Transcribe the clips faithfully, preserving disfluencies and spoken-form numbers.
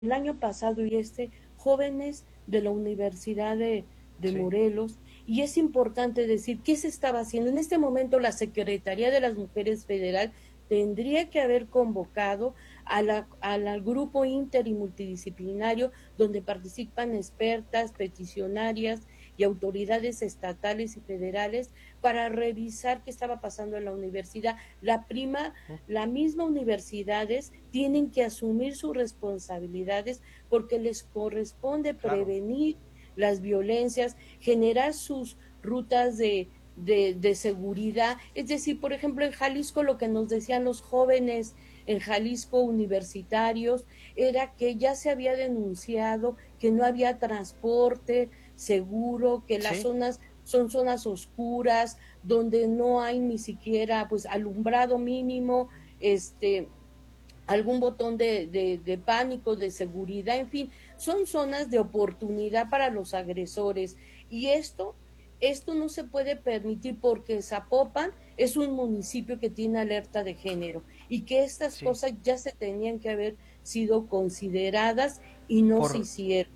el año pasado y este, jóvenes de la Universidad de, de Sí, Morelos, y es importante decir qué se estaba haciendo. En este momento la Secretaría de las Mujeres Federal tendría que haber convocado a la, a la, al grupo inter y multidisciplinario donde participan expertas, peticionarias y autoridades estatales y federales para revisar qué estaba pasando en la universidad. La prima, la misma universidades tienen que asumir sus responsabilidades porque les corresponde claro. prevenir las violencias, generar sus rutas de, de, de, seguridad. Es decir, por ejemplo, en Jalisco lo que nos decían los jóvenes en Jalisco universitarios era que ya se había denunciado que no había transporte seguro, que las Sí, zonas son zonas oscuras, donde no hay ni siquiera pues alumbrado mínimo, este algún botón de, de, de pánico, de seguridad, en fin, son zonas de oportunidad para los agresores. Y esto, esto no se puede permitir porque Zapopan es un municipio que tiene alerta de género y que estas sí. cosas ya se tenían que haber sido consideradas y no se Por, hicieron.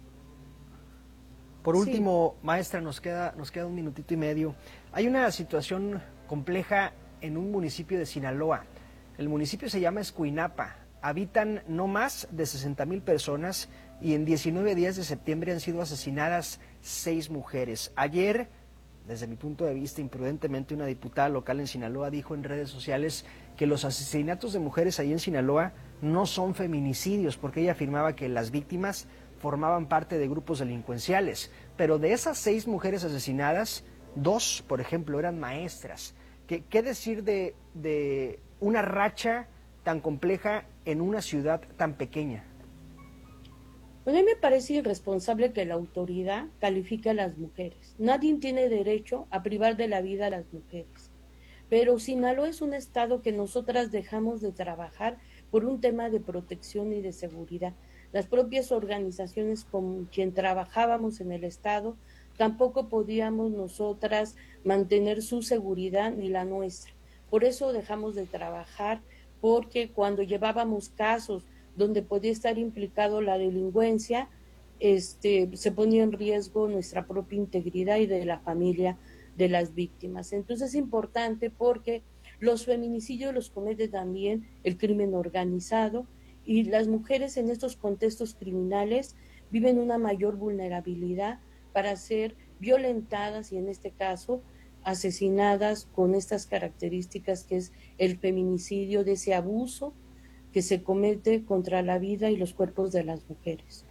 por Sí. último, maestra, nos queda, nos queda un minutito y medio. Hay una situación compleja en un municipio de Sinaloa. El municipio se llama Escuinapa. Habitan no más de sesenta mil personas y en diecinueve días de septiembre han sido asesinadas seis mujeres. Ayer, desde mi punto de vista, imprudentemente, una diputada local en Sinaloa dijo en redes sociales que los asesinatos de mujeres ahí en Sinaloa no son feminicidios, porque ella afirmaba que las víctimas formaban parte de grupos delincuenciales. Pero de esas seis mujeres asesinadas, dos, por ejemplo, eran maestras. ¿Qué, qué decir de, de una racha tan compleja en una ciudad tan pequeña? Bueno, a mí me parece irresponsable que la autoridad califique a las mujeres. Nadie tiene derecho a privar de la vida a las mujeres. Pero Sinaloa es un estado que nosotras dejamos de trabajar por un tema de protección y de seguridad. Las propias organizaciones con quien trabajábamos en el estado tampoco podíamos nosotras mantener su seguridad ni la nuestra. Por eso dejamos de trabajar, porque cuando llevábamos casos donde podía estar implicado la delincuencia, este, se ponía en riesgo nuestra propia integridad y de la familia de las víctimas. Entonces es importante porque los feminicidios los comete también el crimen organizado y las mujeres en estos contextos criminales viven una mayor vulnerabilidad para ser violentadas y en este caso asesinadas con estas características que es el feminicidio, de ese abuso que se comete contra la vida y los cuerpos de las mujeres.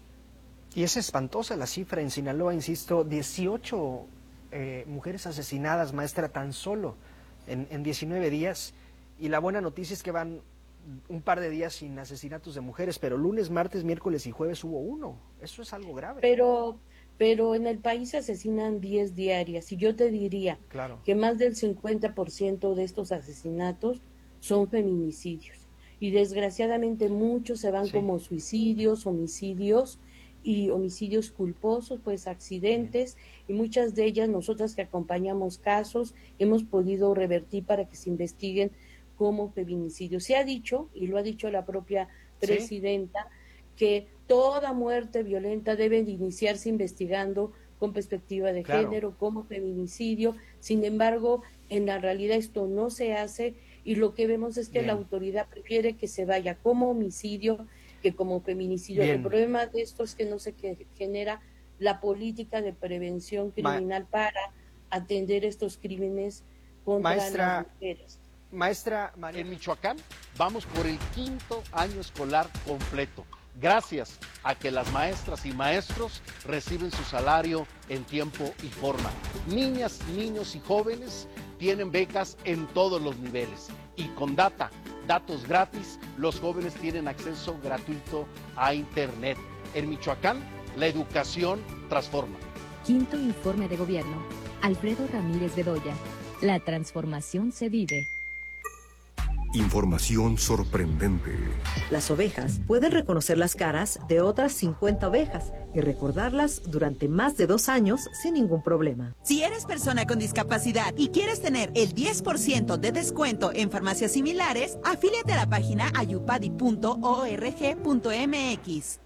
Y es espantosa la cifra en Sinaloa, insisto, dieciocho eh, mujeres asesinadas, maestra, tan solo en, en diecinueve días. Y la buena noticia es que van un par de días sin asesinatos de mujeres, pero lunes, martes, miércoles y jueves hubo uno. Eso es algo grave. Pero, pero en el país se asesinan diez diarias y yo te diría Claro, que más del cincuenta por ciento de estos asesinatos son feminicidios y desgraciadamente muchos se van sí. como suicidios, homicidios y homicidios culposos, pues Bien. accidentes, y muchas de ellas nosotras que acompañamos casos hemos podido revertir para que se investiguen como feminicidios. Se ha dicho, y lo ha dicho la propia Sí, presidenta, que toda muerte violenta debe de iniciarse investigando con perspectiva de claro. género, como feminicidio. Sin embargo, en la realidad esto no se hace y lo que vemos es que la Bien, autoridad prefiere que se vaya como homicidio que como feminicidio. El bien. problema de esto es que no se genera la política de prevención Ma criminal para atender estos crímenes contra las maestra, mujeres. maestra María. En Michoacán vamos por el quinto año escolar completo, gracias a que las maestras y maestros reciben su salario en tiempo y forma. Niñas, niños y jóvenes tienen becas en todos los niveles y con data, datos gratis, los jóvenes tienen acceso gratuito a Internet. En Michoacán, la educación transforma. Quinto informe de gobierno. Alfredo Ramírez Bedoya. La transformación se vive. Información sorprendente. Las ovejas pueden reconocer las caras de otras cincuenta ovejas y recordarlas durante más de dos años sin ningún problema. Si eres persona con discapacidad y quieres tener el diez por ciento de descuento en farmacias similares, afíliate a la página ayupadi punto org punto mx.